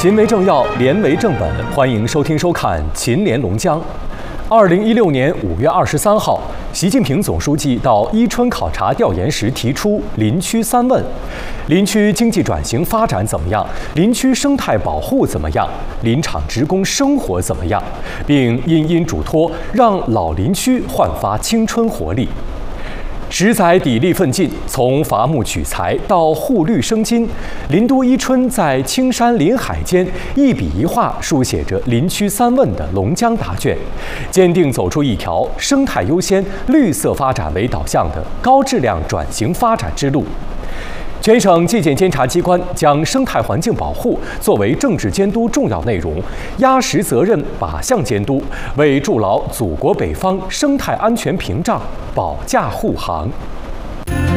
秦为政要，廉为正本。欢迎收听收看《秦廉龙江》。2016年5月23号，习近平总书记到伊春考察调研时提出林区3问：林区经济转型发展怎么样？林区生态保护怎么样？林场职工生活怎么样？并殷嘱托，让老林区焕发青春活力。10载砥砺奋进，从伐木取材到护绿生金，林都伊春在青山林海间一笔一画书写着林区3问的龙江答卷，坚定走出一条生态优先、绿色发展为导向的高质量转型发展之路。全省纪检监察机关将生态环境保护作为政治监督重要内容，压实责任靶向监督，为筑牢祖国北方生态安全屏障保驾护航。